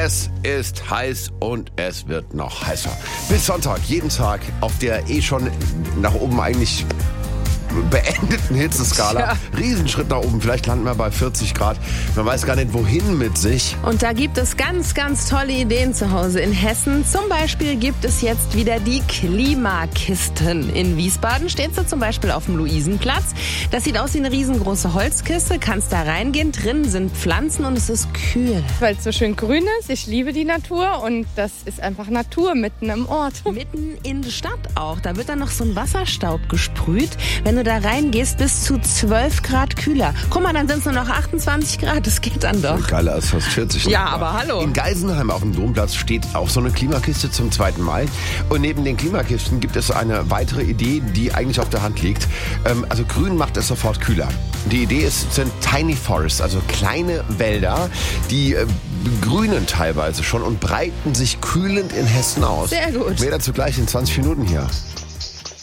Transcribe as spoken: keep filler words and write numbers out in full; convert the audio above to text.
Es ist heiß und es wird noch heißer. Bis Sonntag, jeden Tag auf der eh schon nach oben eigentlich beendeten Hitzeskala. Tja. Riesenschritt nach oben. Vielleicht landen wir bei vierzig Grad. Man weiß gar nicht, wohin mit sich. Und da gibt es ganz, ganz tolle Ideen zu Hause in Hessen. Zum Beispiel gibt es jetzt wieder die Klimakisten. In Wiesbaden steht sie zum Beispiel auf dem Luisenplatz. Das sieht aus wie eine riesengroße Holzkiste. Kannst da reingehen. Drin sind Pflanzen und es ist kühl. Weil es so schön grün ist. Ich liebe die Natur und das ist einfach Natur mitten im Ort. Mitten in der Stadt auch. Da wird dann noch so ein Wasserstaub gesprüht. Wenn du da reingehst, bis zu zwölf Grad kühler. Guck mal, dann sind es nur noch achtundzwanzig Grad. Das geht dann doch. Geiler als fast vierzig. Ja, aber hallo. In Geisenheim auf dem Domplatz steht auch so eine Klimakiste zum zweiten Mal. Und neben den Klimakisten gibt es eine weitere Idee, die eigentlich auf der Hand liegt. Ähm, also grün macht es sofort kühler. Die Idee ist, sind Tiny Forests, also kleine Wälder, die äh, grünen teilweise schon und breiten sich kühlend in Hessen aus. Sehr gut. Mehr dazu gleich in zwanzig Minuten hier.